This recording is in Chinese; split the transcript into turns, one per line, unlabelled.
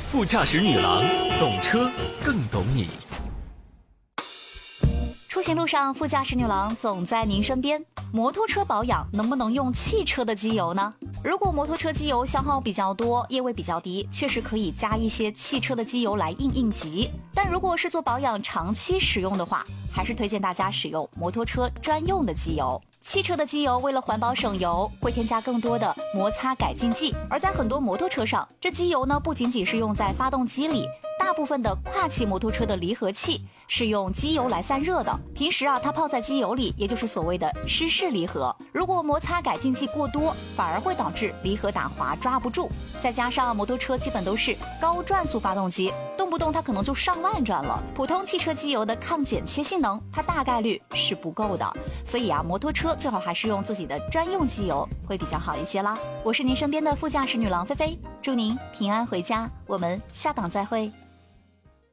副驾驶女郎，懂车更懂你。
出行路上，副驾驶女郎总在您身边。摩托车保养能不能用汽车的机油呢？如果摩托车机油消耗比较多，液位比较低，确实可以加一些汽车的机油来应急。但如果是做保养长期使用的话，还是推荐大家使用摩托车专用的机油。汽车的机油为了环保省油，会添加更多的摩擦改进剂，而在很多摩托车上，这机油呢不仅仅是用在发动机里，大部分的跨气摩托车的离合器是用机油来散热的。平时它泡在机油里，也就是所谓的湿式离合。如果摩擦改进剂过多，反而会导致离合打滑抓不住。再加上摩托车基本都是高转速发动机，动不动它可能就上万转了，普通汽车机油的抗剪切性能它大概率是不够的。所以摩托车最好还是用自己的专用机油会比较好一些啦。我是您身边的副驾驶女郎菲菲，祝您平安回家，我们下档再会。